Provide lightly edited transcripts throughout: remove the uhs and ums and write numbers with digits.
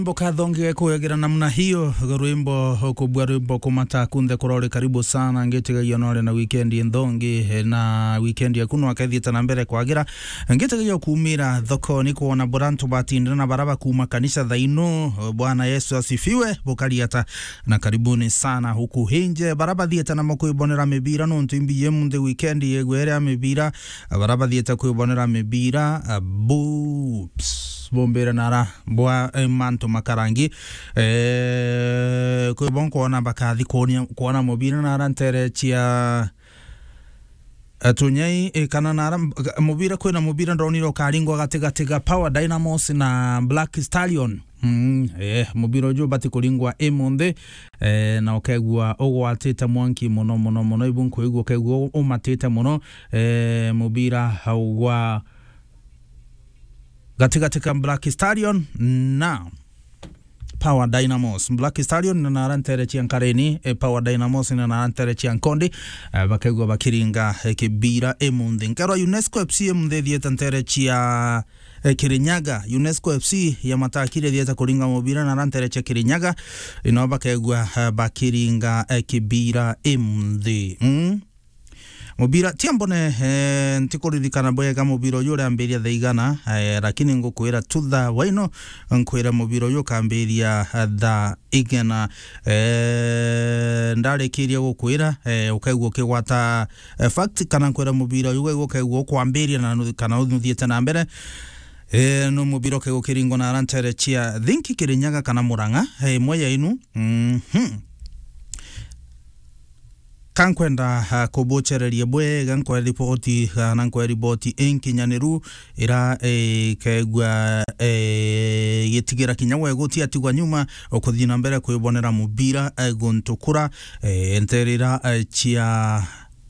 Mboka dhonge kuyagira namna hiyo rwimbo kubwa rwimbo kumata kunde kurole karibu sana ngetiga yonore na weekendi ndonge na weekendi ya kuno akaithita na mbere kwagira ngetiga yo kumira thoko ni kuona boranto batindira na baraba kuma kanisa thaino. Bwana Yesu asifiwe bokaliata na karibuni sana huku hinje baraba thieta na mukubonera mibira no ntimbi yemunde weekendi yegwere amibira baraba thieta kubonera mibira boops bombera nara bwa manto makarangi ko bon ko na bakathi ko na mobile nara ntere chia atunyai kana nara mobile ko na mobile ndoniro karingo gatega Power Dynamos na Black Stallion mobile jo batikolingwa emonde na okegwa ogwateta mwanki mono ibunko igwo kegwo omateta mono mobile hawa gatika Black Stallion na Power Dynamos. Black Stallion na narantere chiankareni Power Dynamos na narantere chiankondi bakegwa bakiringa kibira emundi nkaro UNESCO FC emunde thieta ntere chia Kirinyaga. UNESCO FC ya matakire thieta kuringa mobira na narantere chia Kirinyaga ino bakegwa bakiringa kibira emundi mobira tiambone ntikuririkana boyega mobiro yore amberia thaigana lakini ngukwira tutha waino nkwira mobiro yo kamberia tha igana ndarekiria gukwira ukaigwo kigwata fact kana nkwira mobiro yo ukaigwo kwamberia na kana uthiete na mbere no mobiro kego kiringo na rantere chia thinki Kirinyaga kana Muranga moya inu kankwenda kubochereria bwega nkwa ripoti na nkwa ripoti enkinyaniru ira kegwa yetigira kinyawe goti atigwa nyuma okuthina mbere kwibonera mubira gontukura enterira chia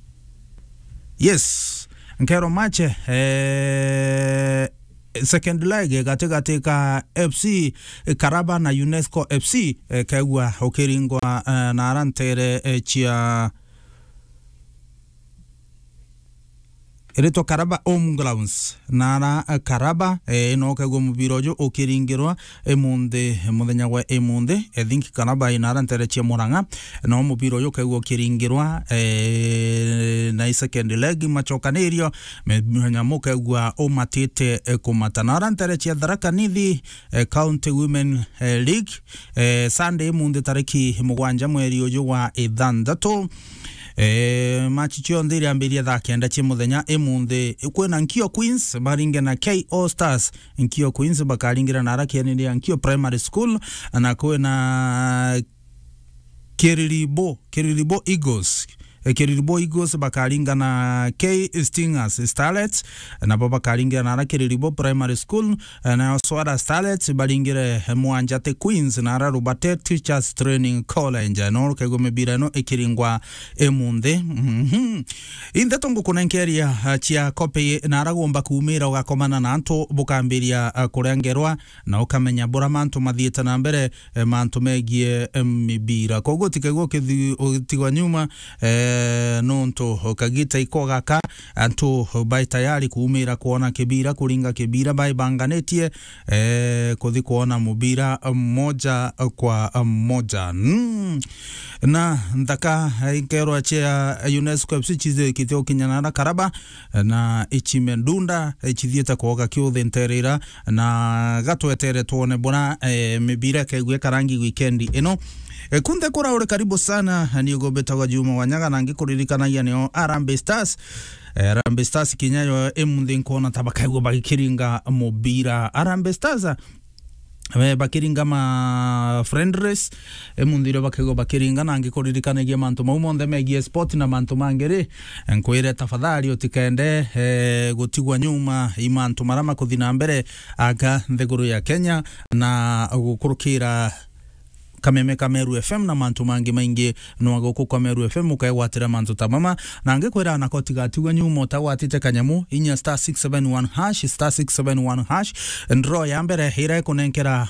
yes nkero mache second leg gatika FC Karaba na UNESCO FC kegwa okiringwa na arantere chia Ereto Karaba home grounds nara Karaba no kego mubirojo okiringirwa emunde muthenya wa emunde think Karaba inara nterechia Muranga no mubirojo kego okiringirwa na second leg machokanerio menya mukegwa omatete kumatanara nterechia Tharaka Nithi County Women League Sunday emunde tariki mugwanja mweri uju wa ithanthatu machichio ndiri ambiria tha kenda chi muthenya emunde kwena Nkio Queens baringe na KO Stars. Nkio Queens bakaringira na arakiani ya Nkio Primary School na kwena Kiriribo Eagles Kiriribo Eagles bakaringa na K Stingers Starlets na baba karinga na Kiriribo Primary School na Swara Starlets balingire Mwanjate Queens na Rubate Teachers Training College no kego mebira no ekiringwa emunde indetongo kunenkeria chia kope na ragomba kumira ugakomana na anto bukambiria kurengerwa na ukamenya bora manto mathieta na mbere manto megie mibira kogo tikego tigwa nyuma nonto kagita ikogaka anto bai tayari kuumira kuona kibira kuringa kibira bai banganetie kuthi kuona mubira moja kwa moja na ndaka ikero achia UNESCO FC chize kiteo kinyana Karaba na ichimendunda chithieta kuoga kiothe nterera na gatwetere tuone bona mibira kegwe karangi weekendi ino kunde kura ore karibu sana ni ugobeta wa Juma Wanyaga na ngikuririkanagia nio Harambee Stars. Harambee Stars kinyayo emunde nkona tabakaigo bakiringa mobira Harambee Stars bakiringa ma friend race emundiro bakego bakiringa na ngikuririkanagia manto maumonde megie sport na manto mangere nkwire tafadhali otikende gutigwa nyuma imanto marama kuthina mbere aga ntheguru ya Kenya na gukurukira Kameru FM na mantu mangi maingi no agoko Kameru FM ukaiwatira mantu tamama na angekwera nakotiga tigwa nyumo tawatite kanyamu inya *671 hash *671 hash ndro yambere hira kunenkera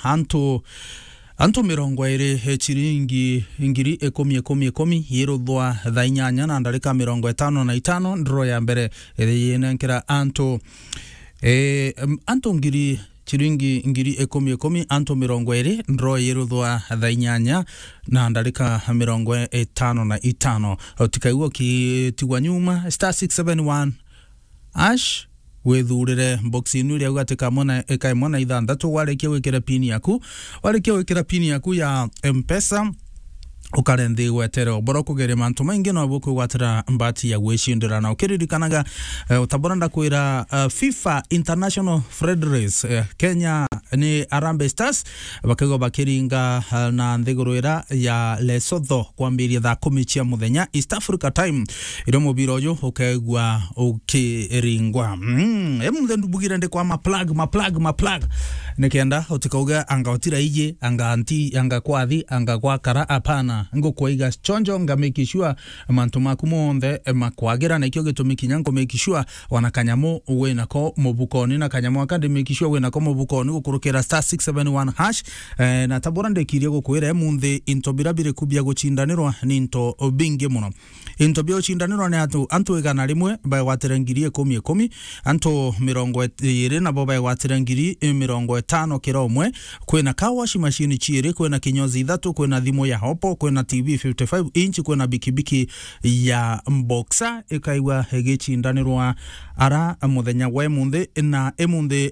Anto mirongo ere chiringi ingiri ekomi yero dwa dhainyanya na ndarika mirongo 55 ndro yambere yenenkera Anto ngiri chiringi ngiri 10 anto 20 ndro yeruthwa thainyanya na ndarika 55 utikaigwo kitigwa nyuma star 671 ash wethurire box inu ria ugatika mona ekaimona ithandatu warikia wikira pin yaku ya M-Pesa ukarendi wetere oboro kugere mantu maingi no buku gwatira mbati ya gwicindira na ukiririkanaga utaboranda kwira FIFA International Fred Race Kenya ni Harambee Stars bakego bakiringa na nthigurwira ya Lesotho kwambiria thaa 10 cia muthenya East Africa time iro mubiro yo ukegwa ukiringwa emuthe ndubugire ndi kwa maplug nekenda utikauga anga utira ije anga anti anga kwathi anga kwa kara apana ngo kwaiga chonjo nga make sure mantu makumonde makwagira na ikyo gitumikinya ngo make sure wanakanyamo we nako mubukoni na kanyamo akande make sure we nako mubukoni gukurukira star 671 hash na tabora ndekirie gukwira emunthe intobirabire kubia guchindanirwa ninto bingi muno intobio guchindanirwa ne antu igana rimwe ba waterangiri 10 anto 20 na boba waterangiri 50 kiromwe kwena kawashi machine chiere kwena kinyozi 3 kwena thimo ya hopo kwena TV 55 inch kwena bikibiki ya Boxer ikaiwa hegechindanirwa ara muthenya wa emunthe na emunthe